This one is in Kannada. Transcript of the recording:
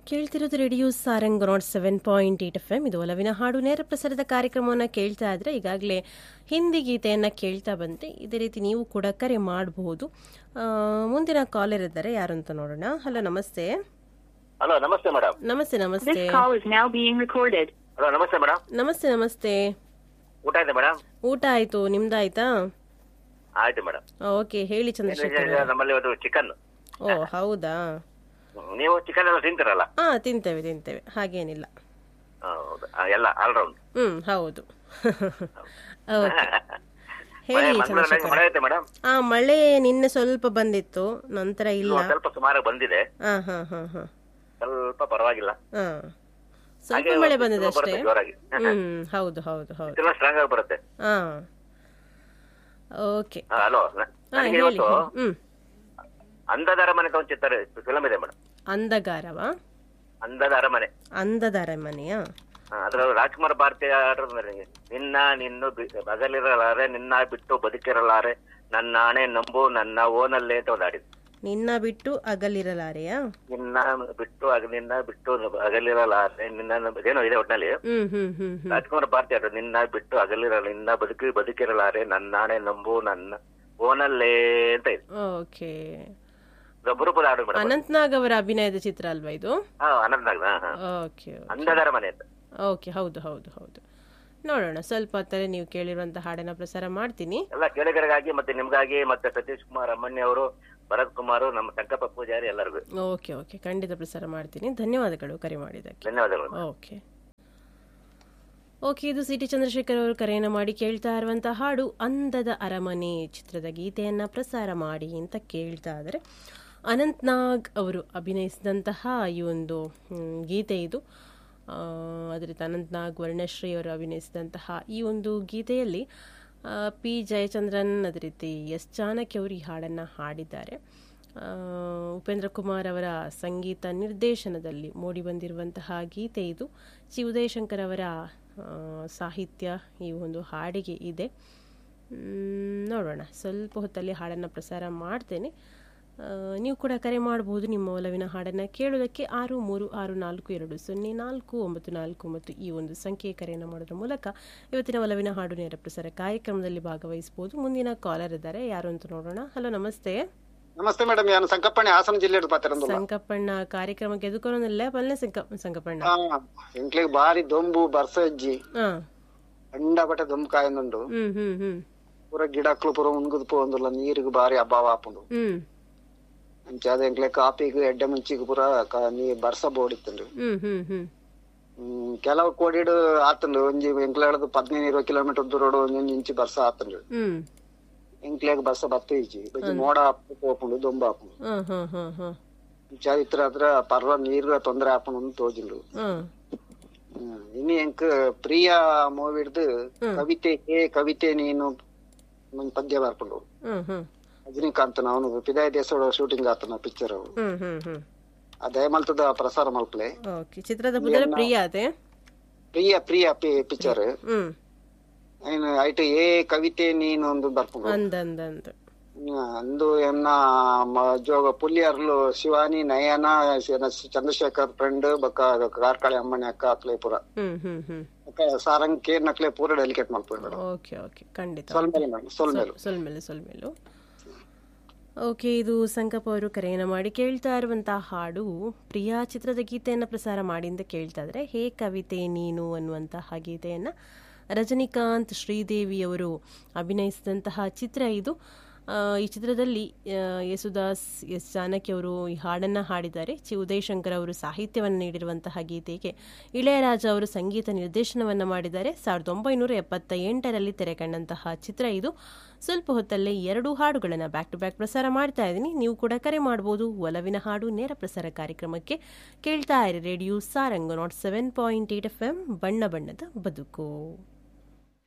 ಕೇಳ್ತಿರೋದು ರೇಡಿಯೋ ಸಾರಂಗ್ 7.8 FM. ಇದು ಒಲವಿನ ಹಾಡು ನೇರ ಪ್ರಸಾರದ ಕಾರ್ಯಕ್ರಮವನ್ನು ಕೇಳ್ತಾ ಇದ್ರೆ ಈಗಾಗಲೇ ಹಿಂದಿ ಗೀತೆಯನ್ನು ಕೇಳ್ತಾ ಬಂದರೆ ಇದೇ ರೀತಿ ನೀವು ಕೂಡ ಕರೆ ಮಾಡಬಹುದು. ಮುಂದಿನ ಕಾಲರ್ ಇದ್ದಾರೆ, ಯಾರು ಅಂತ ನೋಡೋಣ. ಹಲೋ, ನಮಸ್ತೆ. ಹಲೋ, ನಮಸ್ತೆ ಮೇಡಮ್. ನಮಸ್ತೆ ನಮಸ್ತೆ. ಹಲೋ, ನಮಸ್ತೆ ಮೇಡಮ್. ನಮಸ್ತೆ ನಮಸ್ತೆ. ಊಟ ಆಯ್ತಾ ಮೇಡಮ್? ಊಟ ಆಯ್ತು, ನಿಮ್ದಾಯ್ತಾ? ಆಯ್ತು ಮೇಡಮ್. ಓಕೆ, ಹೇಳಿ ಚಂದ್ರಶೇಖರ್. ನಮ್ಮಲ್ಲಿ ಇವತ್ತು ಚಿಕನ್. ಓ, ಹೌದಾ? ನೀವು ಚಿಕನ್ ಎಲ್ಲ ತಿಂತೀರಲ್ಲ? ತಿಂತೇವೆ, ಹಾಗೇನಿಲ್ಲ. ಎಲ್ಲ ಆಲ್ರೌಂಡ್. ಹೌದು. ಹೇಳಿ ಚಂದ್ರಶೇಖರ್. ಮೇಡಮ್, ಮಳೆ ನಿನ್ನೆ ಸ್ವಲ್ಪ ಬಂದಿತ್ತು, ನಂತರ ಇಲ್ಲ. ಸ್ವಲ್ಪ ಸುಮಾರು ಬಂದಿದೆ. ಸ್ವಲ್ಪ ಪರವಾಗಿಲ್ಲ, ಸ್ವಲ್ಪ ಮಳೆ ಬಂದಿದೆ ಅಷ್ಟೇ. ಹೌದು ಹೌದು ಹೌದು, ಸ್ಟ್ರಾಂಗ್ ಆಗಿ ಬರುತ್ತೆ. ಓಕೆ. ಹಲೋ, ಅಂದದ ಅರಮನೆ ಒಂದು ಚಿತ್ರ ಫಿಲಮ್ ಇದೆ ಮೇಡಮ್. ಅಂದಗಾರವಾ? ಅಂದದ ಅರಮನೆ. ಅಂದದ ಅರಮನೆಯಾ? ಅದ್ರ ರಾಜ್ಕುಮಾರ್ ಭಾರತಿ ನಿನ್ನ ಬಗಲಿರಲಾರೆ, ನಿನ್ನ ಬಿಟ್ಟು ಬದುಕಿರಲಾರೆ, ನನ್ನ ಆಣೆ ನಂಬು ನನ್ನ ಓನಲ್ಲೇ ಅಂತ ಒಂದು ಹಾಡಿದ್ದು. ನಿನ್ನ ಬಿಟ್ಟು ಅಗಲಿರಲಾರೆಯಾ? ನಿನ್ನ ಬಿಟ್ಟು ಅಗಲಿರಲಾರೆ, ನಿನ್ನ ಏನೋ ಇದೆ ಒಟ್ಟಿನಲ್ಲಿ. ರಾಜ್ಕುಮಾರ್ ಭಾರತಿ ಆಡ್ರು, ನಿನ್ನ ಬಿಟ್ಟು ನಿನ್ನ ಬದುಕಿರಲಾರೆ, ನನ್ನ ಆಣೆ ನಂಬು ನನ್ನ ಓನಲ್ಲೇ ಅಂತ ಇದೆ. ಓಕೆ. ಅಪರೂಪದ ಹಾಡು ಮೇಡಮ್. ಅನಂತ್ನಾಗ್ ಅವರ ಅಭಿನಯದ ಚಿತ್ರ ಅಲ್ವಾ ಇದು? ಅನಂತ್ನಾಗ್. ಓಕೆ. ಅಂದದರ ಮನೆ ಅಂತ. ಓಕೆ, ಹೌದು ಹೌದು ಹೌದು. ನೋಡೋಣ, ಸ್ವಲ್ಪ ಹೊತ್ತಲ್ಲಿ ನೀವು ಕೇಳಿರುವಂತ ಹಾಡನ್ನ ಪ್ರಸಾರ ಮಾಡ್ತೀನಿ. ಎಲ್ಲ ಕೇಳಿಗರಿಗಾಗಿ ಮತ್ತೆ ನಿಮ್ಗಾಗಿ, ಮತ್ತೆ ಸತೀಶ್ ಕುಮಾರ್ ಅಮ್ಮಣ್ಣಿ ಅವರು, ಭರತ್ ಕುಮಾರ್, ನಮ್ಮ ಸಂಕಪ್ಪ ಪೂಜಾರಿ ಎಲ್ಲರಿಗೂ. ಓಕೆ ಓಕೆ, ಖಂಡಿತ ಪ್ರಸಾರ ಮಾಡ್ತೀನಿ. ಧನ್ಯವಾದಗಳು ಕರೆ ಮಾಡಿದ್ದಕ್ಕೆ. ಧನ್ಯವಾದಗಳು. ಓಕೆ ಓಕೆ, ಇದು ಸಿಟಿ ಚಂದ್ರಶೇಖರ್ ಅವರು ಕರೆಯನ್ನು ಮಾಡಿ ಕೇಳ್ತಾ ಇರುವಂತಹ ಹಾಡು ಅಂದದ ಅರಮನೆ ಚಿತ್ರದ ಗೀತೆಯನ್ನು ಪ್ರಸಾರ ಮಾಡಿ ಅಂತ ಕೇಳ್ತಾ ಇದ್ದಾರೆ. ಅನಂತ್ನಾಗ್ ಅವರು ಅಭಿನಯಿಸಿದಂತಹ ಈ ಒಂದು ಗೀತೆ ಇದು. ಅದೇ ರೀತಿ ಅನಂತ್ನಾಗ್, ವರ್ಣಶ್ರೀ ಅವರು ಅಭಿನಯಿಸಿದಂತಹ ಈ ಒಂದು ಗೀತೆಯಲ್ಲಿ ಪಿ ಜಯಚಂದ್ರನ್, ಅದೇ ರೀತಿ ಎಸ್ ಜಾನಕಿ ಅವರು ಈ ಹಾಡನ್ನು ಹಾಡಿದ್ದಾರೆ. ಉಪೇಂದ್ರ ಕುಮಾರ್ ಅವರ ಸಂಗೀತ ನಿರ್ದೇಶನದಲ್ಲಿ ಮೂಡಿಬಂದಿರುವಂತಹ ಗೀತೆ ಇದು. ಚಿ ಉದಯಶಂಕರ್ ಅವರ ಸಾಹಿತ್ಯ ಈ ಒಂದು ಹಾಡಿಗೆ ಇದೆ. ನೋಡೋಣ, ಸ್ವಲ್ಪ ಹೊತ್ತಲ್ಲಿ ಹಾಡನ್ನು ಪ್ರಸಾರ ಮಾಡ್ತೇನೆ. ನೀವು ಕೂಡ ಕರೆ ಮಾಡಬಹುದು ನಿಮ್ಮ ಒಲವಿನ ಹಾಡನ್ನು ಕೇಳೋದಕ್ಕೆ. 6364204949 ಈ ಒಂದು ಸಂಖ್ಯೆ ಕರೆಯನ್ನು ಮಾಡೋದ್ರ ಮೂಲಕ ಇವತ್ತಿನ ಒಲವಿನ ಹಾಡು ನೇರ ಪ್ರಸಾರ ಕಾರ್ಯಕ್ರಮದಲ್ಲಿ ಭಾಗವಹಿಸಬಹುದು. ಮುಂದಿನ ಕಾಲರ್ ಇದ್ದಾರೆ, ಯಾರು ಅಂತ ನೋಡೋಣ. ಹಲೋ, ನಮಸ್ತೆ. ನಮಸ್ತೆ ಮೇಡಮ್, ನಾನು ಸಂಕಪ್ಪಣ್ಣ, ಹಾಸನ ಜಿಲ್ಲೆ ಸಂಕಪ್ಪಣ್ಣ ಕಾರ್ಯಕ್ರಮಕ್ಕೆ ಎದುಕೊನಲ್ಲ ಪಲ್ಲೆ ಸಂಕಪ್ಪಣ್ಣ ಎಂಕ್ಲೆಗ್ ಬಾರಿ ದೊಂಬು ಬರ್ಸಜ್ಜಿ ಅಂಡ ಬಟ್ಟೆ ದೊಂಬು ಕಾಯಂದುಂಡು ಪೂರ ಗಿಡಕ್ಲು ಪೂರ ಉಣ್ಗುದ್ ಪೋಂದುಲ್ಲ, ನೀರಿಗೂ ಬಾರಿ ಅಭಾವ ಆಪುಂಡು. ಅಂಚಾದ ಎಂಕ್ಲೆ ಕಾಪಿಗೂ ಎಡ್ಡೆ ಮುಂಚಿಗೂ ಪೂರ ನೀ ಬರ್ಸ ಬೋಡಿತ್ತಂಡು. ಕೆಲವು ಕೋಡಿಡು ಆತಂಡು ಒಂಜಿ ಎಂಕ್ಲೆಳದು 15-20 ಕಿಲೋಮೀಟರ್ ದೂರ ಒಂಜೊಂಜಿ ಇಂಚಿ ಬರ್ಸ ಆತಂಡು. ಎಂಕ್ಲೆಗ್ ಬರ್ಸ ಬತ್ತ ಈಚಿ ಬಜ್ಜಿ ಮೋಡ ಆಪುಂಡು ದೊಂಬ ಆಪುಂಡು. ಇತ್ರ ಹತ್ರ ಪರ್ವ ನೀರ್ಗ ತೊಂದ್ರೆ ಆಪುಂಡು ಅಂತ ತೋಜಿಂಡು. ಇನ್ನು ಎಂಕ್ ಪ್ರಿಯ ಮೂವಿಡ್ದು ಕವಿತೆ ಕವಿತೆ ನೀನು ಪದ್ಯ ಬರ್ಪುಂಡು. ರಜನಿಕಾಂತ್ ಅವನು ಪಿದಾಯ ದೇಶೋಡ ಶೂಟಿಂಗ್ ಆತನ ಪಿಕ್ಚರ್ ಅದೇ ಮಲ್ತದ ಪ್ರಸಾರ ಮಲ್ಪಲೆ ಚಿತ್ರದ ಪ್ರಿಯ ಪಿಕ್ಚರ್ ಐಟು ಕವಿತೆ ನೀನು ಒಂದು ಬರ್ಪುಂಡು. ಅಂದು ಎನ್ನ ಜೋಗ ಪುಲ್ಲಿಯರ್ಲು ಶಿವಾನಿ ನಯನ ಚಂದ್ರಶೇಖರ್ ಫ್ರೆಂಡ್ ಬಕ್ಕ ಕಾರ್ಕಳಿ ಅಮ್ಮನಿ ಅಕ್ಕ ಅಕ್ಲೆ ಪುರ ಸಾರಂಗ್ ಕೇರ್ ನಕ್ಲೆ ಪೂರ ಡೆಲಿಕೇಟ್ ಮಾಡ್ಕೊಂಡು. ಸೊಲ್ಮೇಲು. ಓಕೆ, ಇದು ಸಂಕಪ್ಪ ಅವರು ಕರೆಯನ್ನು ಮಾಡಿ ಕೇಳ್ತಾ ಇರುವಂತಹ ಹಾಡು ಪ್ರಿಯಾ ಚಿತ್ರದ ಗೀತೆಯನ್ನು ಪ್ರಸಾರ ಮಾಡಿ ಅಂತ ಕೇಳ್ತಾ ಇದ್ರೆ, ಹೇ ಕವಿತೆ ನೀನು ಅನ್ನುವಂತಹ ಗೀತೆಯನ್ನು ರಜನಿಕಾಂತ್, ಶ್ರೀದೇವಿ ಅವರು ಅಭಿನಯಿಸಿದಂತಹ ಚಿತ್ರ ಇದು. ಈ ಚಿತ್ರದಲ್ಲಿ ಯೇಸುದಾಸ್, ಎಸ್ ಜಾನಕಿ ಅವರು ಈ ಹಾಡನ್ನು ಹಾಡಿದ್ದಾರೆ. ಚಿ ಉದಯಶಂಕರ್ ಅವರು ಸಾಹಿತ್ಯವನ್ನು ನೀಡಿರುವಂತಹ ಗೀತೆಗೆ ಇಳೆಯರಾಜ ಅವರು ಸಂಗೀತ ನಿರ್ದೇಶನವನ್ನು ಮಾಡಿದ್ದಾರೆ. 1978ರಲ್ಲಿ ತೆರೆ ಕಂಡಂತಹ ಚಿತ್ರ ಇದು. ಸ್ವಲ್ಪ ಹೊತ್ತಲ್ಲೇ 2 ಹಾಡುಗಳನ್ನು ಬ್ಯಾಕ್ ಟು ಬ್ಯಾಕ್ ಪ್ರಸಾರ ಮಾಡ್ತಾ ಇದ್ದೀನಿ. ನೀವು ಕೂಡ ಕರೆ ಮಾಡಬಹುದು ಒಲವಿನ ಹಾಡು ನೇರ ಪ್ರಸಾರ ಕಾರ್ಯಕ್ರಮಕ್ಕೆ. ಕೇಳ್ತಾ ಇರಿ ರೇಡಿಯೋ ಸಾರಂಗ್ 7.8 FM, ಬಣ್ಣ ಬಣ್ಣದ ಬದುಕು.